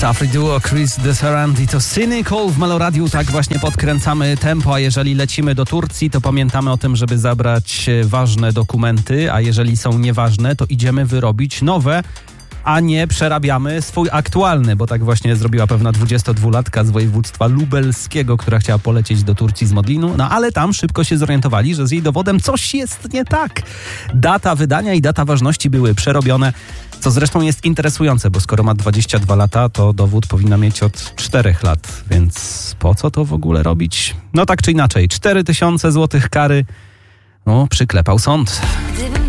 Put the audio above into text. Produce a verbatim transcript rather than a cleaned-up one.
Afri Duo, Chris Desarand i to Cynical w Meloradiu. Tak właśnie podkręcamy tempo, a jeżeli lecimy do Turcji, to pamiętamy o tym, żeby zabrać ważne dokumenty, a jeżeli są nieważne, to idziemy wyrobić nowe, a nie przerabiamy swój aktualny, bo tak właśnie zrobiła pewna dwudziestodwulatka z województwa lubelskiego, która chciała polecieć do Turcji z Modlinu, no ale tam szybko się zorientowali, że z jej dowodem coś jest nie tak. Data wydania i data ważności były przerobione, co zresztą jest interesujące, bo skoro ma dwadzieścia dwa lata, to dowód powinna mieć od czterech lat, więc po co to w ogóle robić? No tak czy inaczej, cztery tysiące złotych kary, no przyklepał sąd.